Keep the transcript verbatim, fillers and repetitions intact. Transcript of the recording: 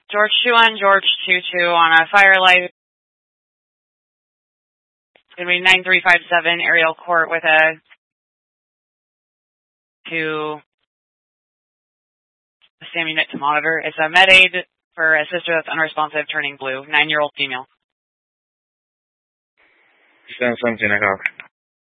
George two one, George two two on a Firelight. It's going to be nine three five seven aerial court with a to a SAM unit to monitor. It's a med aid for a sister that's unresponsive, turning blue, nine-year-old female. seven seventeen, I copy.